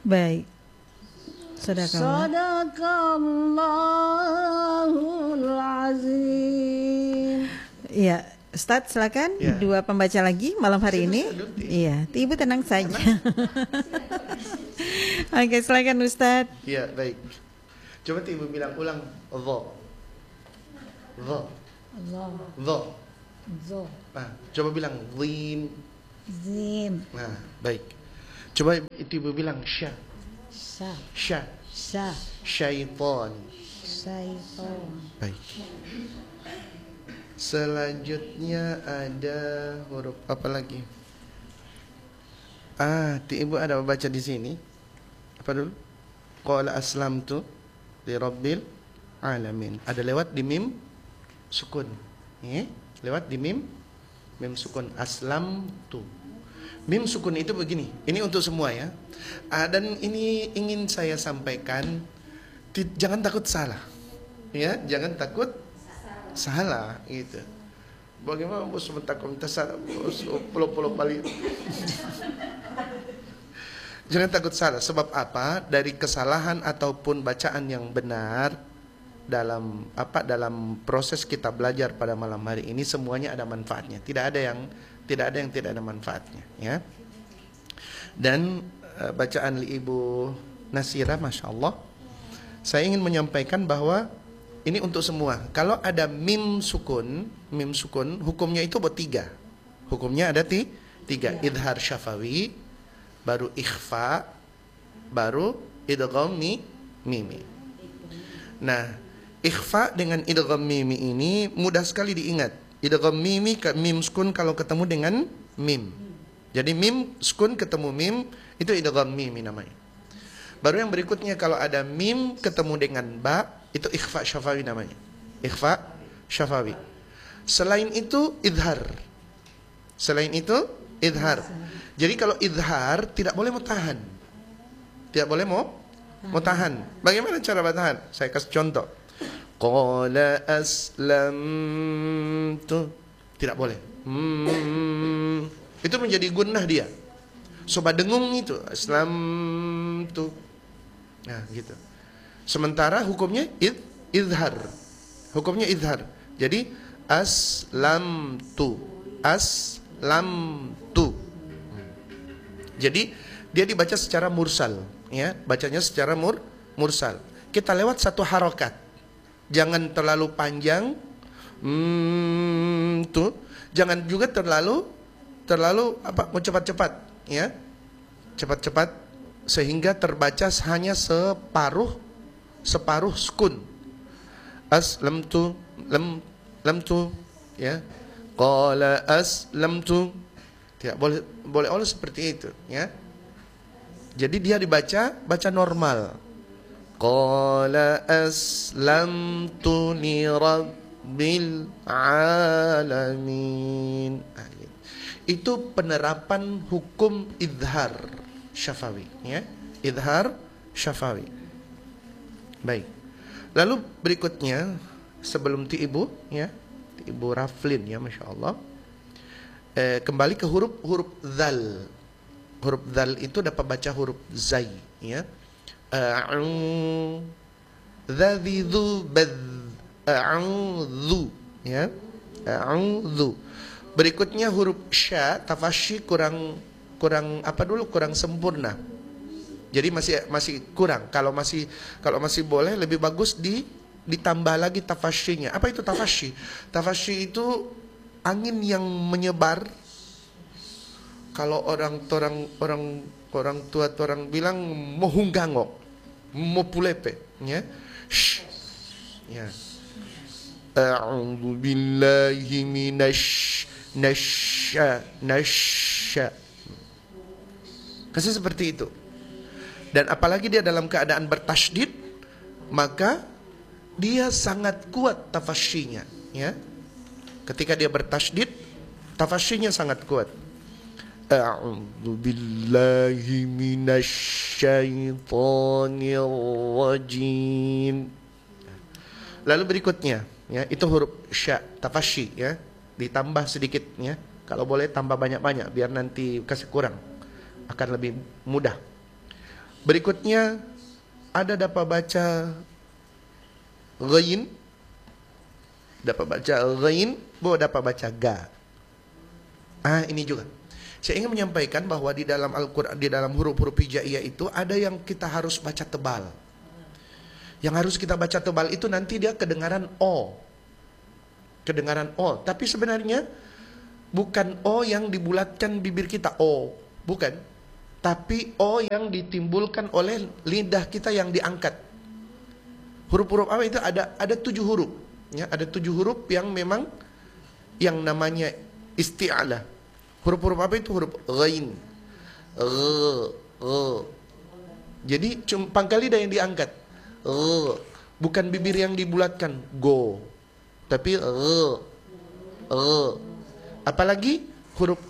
Baik. Sadaqallahul azim. Iya, Ustadz silakan Ya. dua pembaca lagi malam hari ini. Iya, Ibu tenang saja. Oke, silakan Ustadz. Iya, baik. Coba Ibu bilang ulang dha. Dha. Allah. Dha. Zo. Nah, coba bilang dhin. Zim. Nah, baik. Coba Ibu bilang sya. Sya. Sya. Sya. Syaitan. Syaitan. Baik. Selanjutnya ada huruf apa lagi? Ibu ada baca di sini. Apa dulu? Qala aslamtu li rabbil alamin. Ada lewat di mim sukun. Lewat di mim sukun, aslamtu. Mim sukun itu begini. Ini untuk semua ya. Dan ini ingin saya sampaikan, jangan takut salah. Ya, jangan takut salah gitu. Bagaimana bos sebentar komentar salah bos puluh kali. Jangan takut salah. Sebab apa? Dari kesalahan ataupun bacaan yang benar dalam proses kita belajar pada malam hari ini semuanya ada manfaatnya. Tidak ada yang tidak ada manfaatnya, ya. Dan bacaan li Ibu Nasira, masya Allah, saya ingin menyampaikan bahwa ini untuk semua. Kalau ada mim sukun, hukumnya itu bertiga. Hukumnya ada tiga. Idhar syafawi, baru ikhfa, baru idgham mimi. Nah, ikhfa dengan idgham mimi ini mudah sekali diingat. Idgham mimi, mim sukun kalau ketemu dengan mim. Jadi mim sukun ketemu mim, itu idgham mimi namanya. Baru yang berikutnya kalau ada mim ketemu dengan ba, itu ikhfa syafawi namanya. Ikhfa syafawi. Selain itu idhar. Jadi kalau idhar tidak boleh mutahan. Tidak boleh mutahan. Bagaimana cara bertahan? Saya kasih contoh. Qala aslamtu. Tidak boleh. Itu menjadi gunnah dia. Sobat dengung itu aslamtu. Nah, gitu. Sementara hukumnya idhar. Hukumnya idhar. Jadi aslamtu. Jadi dia dibaca secara mursal, ya. Bacanya secara mursal. Kita lewat satu harokat. Jangan terlalu panjang. Jangan juga terlalu mau cepat-cepat, ya. Cepat-cepat sehingga terbaca hanya separuh sukun. Aslamtu lamtu, ya. Qala aslamtu. Tidak boleh seperti itu, ya. Jadi dia dibaca normal. Qala aslamtu li rabbil alamin. Itu penerapan hukum idhar syafawi, ya. Idhar syafawi. Baik. Lalu berikutnya sebelum Ibu, ya, Ibu Raflin, ya, masya Allah. Kembali ke huruf dzal. Huruf dzal itu dapat baca huruf zai, ya. Dzadzu bad a'udzu, ya. A'udzu. Berikutnya huruf sya, tafasyi kurang sempurna. Jadi masih kurang. Kalau masih boleh lebih bagus ditambah lagi tafasyinya. Apa itu tafasyi? Tafasyi itu angin yang menyebar. Kalau orang tua orang bilang mohunggango, mopulepe, ya. Ya. A'udzu billahi nasya. Kasih seperti itu. Dan apalagi dia dalam keadaan bertasydid, maka dia sangat kuat tafasyinya, ya. Ketika dia bertasydid, tafasyinya sangat kuat. A'udzu billahi minasyaitonir rajim. Lalu berikutnya, ya, itu huruf sya, tafasyi, ya. Ditambah sedikit, ya. Kalau boleh tambah banyak-banyak biar nanti kasih kurang. Akan lebih mudah. Berikutnya ada dapat baca ghain, dapat baca ghain, boleh dapat baca ga. Ini juga. Saya ingin menyampaikan bahwa di dalam Al-Quran, di dalam huruf-huruf hijaiyah itu ada yang kita harus baca tebal. Yang harus kita baca tebal itu nanti dia kedengaran O. Kedengaran O. Tapi sebenarnya bukan O yang dibulatkan bibir kita, O. Bukan. Tapi O yang ditimbulkan oleh lidah kita yang diangkat. Huruf-huruf apa itu? Ada 7 huruf. Ya, ada 7 huruf yang memang yang namanya isti'alah. Huruf-huruf apa itu? Huruf ghain. Jadi pangkal lidah yang diangkat. Bukan bibir yang dibulatkan. Go. Tapi apalagi huruf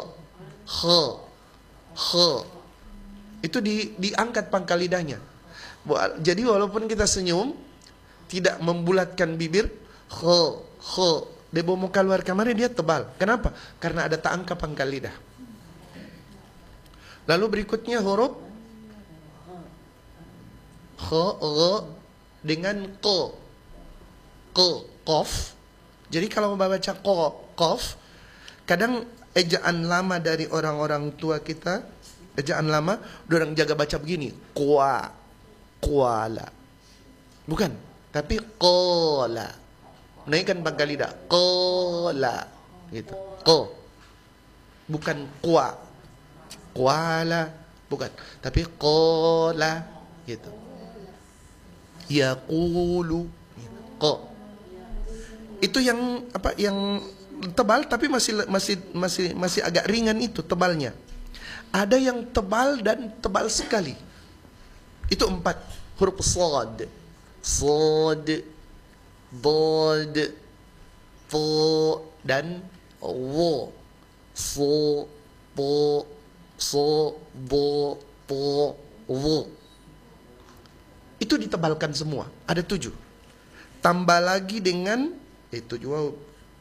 itu diangkat pangkal lidahnya. Jadi walaupun kita senyum, tidak membulatkan bibir, dia mau keluar kamarnya dia tebal. Kenapa? Karena ada ta'angka pangkal lidah. Lalu berikutnya huruf dengan qaf. Jadi kalau mau baca qaf, kadang ejaan lama dari orang-orang tua kita, ejaan lama, orang jaga baca begini, kuala. Bukan, tapi qala. Naikkan pangkal lidah, qala, gitu. Bukan kuala, bukan, tapi qala, gitu. Yaqulu, itu yang apa? Yang tebal tapi masih agak ringan itu tebalnya. Ada yang tebal dan tebal sekali. Itu 4 huruf shad, Dod, Po, dan Wo. So, Po, So, Bo, Po, Wo. Itu ditebalkan semua. Ada 7. Tambah lagi dengan itu juga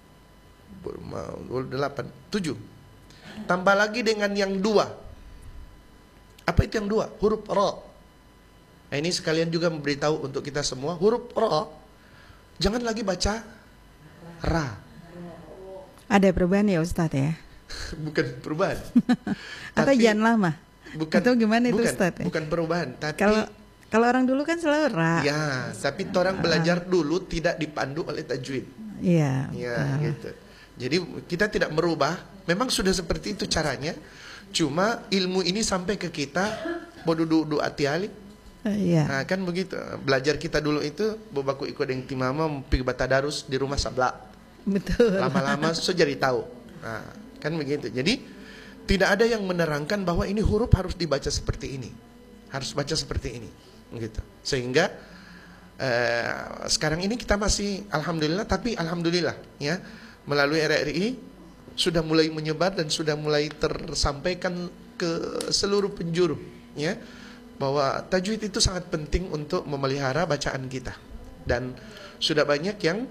8, 7. Tambah lagi dengan yang 2. Apa itu yang 2? Huruf Ra. Nah, ini sekalian juga memberitahu untuk kita semua, huruf Ra jangan lagi baca Ra. Ada perubahan ya Ustadz ya? Bukan perubahan. Atau jangan lama? Bukan. Atau gimana itu Ustadz? Ya? Bukan perubahan. Tapi kalau orang dulu kan selalu Ra. Ya, tapi orang belajar dulu tidak dipandu oleh tajwid. Iya. Ya, gitu. Jadi kita tidak merubah. Memang sudah seperti itu caranya. Cuma ilmu ini sampai ke kita bodoh atiali. Iya. Nah, kan begitu. Belajar kita dulu itu bobaku ikut yang timama pergi batadarus di rumah sabla. Betul. Lama-lama so jadi tahu. Nah, kan begitu. Jadi tidak ada yang menerangkan bahwa ini huruf harus dibaca seperti ini. Harus baca seperti ini. Gitu. Sehingga sekarang ini kita masih alhamdulillah, tapi alhamdulillah ya, melalui RRI sudah mulai menyebar dan sudah mulai tersampaikan ke seluruh penjuru ya, bahwa tajwid itu sangat penting untuk memelihara bacaan kita. Dan sudah banyak yang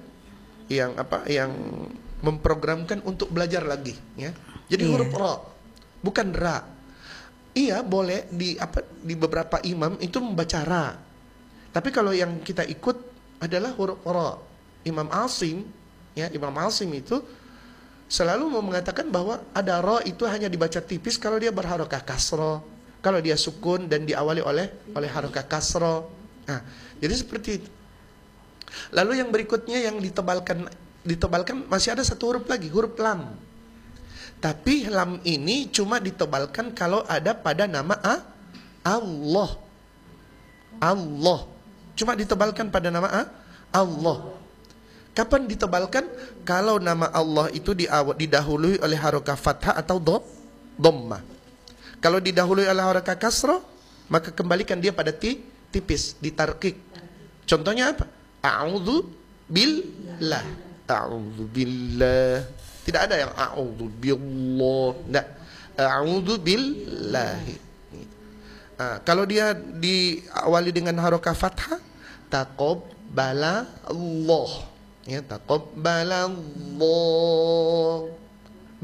memprogramkan untuk belajar lagi ya. Jadi huruf Ra, bukan Ra. Iya, boleh di beberapa imam itu membaca Ra. Tapi kalau yang kita ikut adalah huruf Ra. Imam Asim itu selalu mengatakan bahwa ada Ra itu hanya dibaca tipis kalau dia berharokah kasroh, kalau dia sukun dan diawali oleh harokah kasroh. Nah, jadi seperti itu. Lalu yang berikutnya yang ditebalkan masih ada 1 huruf lagi, huruf lam. Tapi lam ini cuma ditebalkan kalau ada pada nama Allah. Allah. Cuma ditebalkan pada nama Allah. Kapan ditebalkan? Kalau nama Allah itu didahului oleh harokah fathah atau dhammah. Kalau didahului oleh harokah kasrah, maka kembalikan dia pada tipis, ditarkik. Contohnya apa? A'udzu billah. A'udzu billah. Tidak ada yang a'udzu billah. Enggak. A'udzu billahi. Kalau dia diawali dengan harokah fathah, taqabbala Allah. Ya, taqabbala Allah.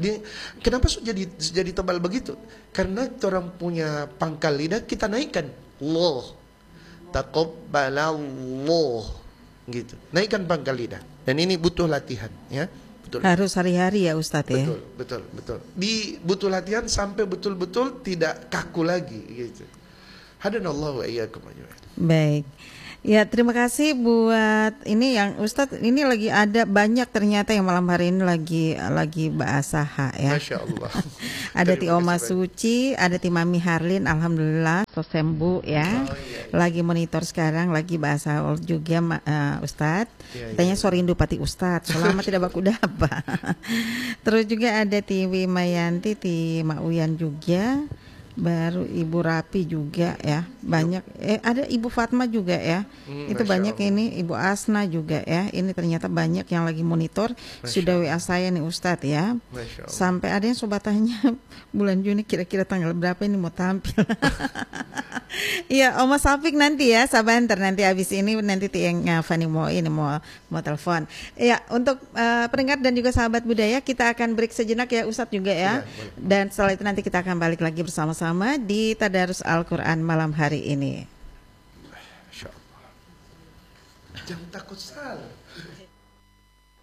Kenapa jadi tebal begitu? Karena orang punya pangkal lidah kita naikkan. Allah. Taqabbalallah. Gitu. Naikkan pangkal lidah. Dan ini butuh latihan, ya. Betul. Harus hari-hari ya Ustadz ya. Betul. Butuh latihan sampai betul-betul tidak kaku lagi gitu. Hadanallahu wa iyyakum ajmain. Baik. Ya, terima kasih buat ini yang Ustadz, ini lagi ada banyak ternyata yang malam hari ini lagi bahasa H ya. Masya Allah. Ada Ti Oma Suci, ada Ti Mami Harlin, alhamdulillah sembuh ya. Lagi monitor sekarang, lagi bahasa juga Ustadz. Katanya sorindu pati Ustadz, selama tidak baku dapa. Terus juga ada Ti Wimayanti, Ti Mak Uyan juga. Baru Ibu Rapi juga ya, banyak ada Ibu Fatma juga ya, itu banyak Allah. Ini Ibu Asna juga ya, ini ternyata banyak yang lagi monitor. Sudah WA saya nih Ustadz ya, sampai ada yang sobat tanya bulan Juni kira-kira tanggal berapa ini mau tampil. Iya Oma Safik nanti ya, sabanter nanti habis ini nanti yang Fani mau telepon. Ya untuk pendengar dan juga sahabat budaya kita akan break sejenak ya Ustadz juga ya, dan setelah itu nanti kita akan balik lagi bersama-sama di Tadarus Al-Quran malam hari ini. Masya Allah. Jangan takut salah.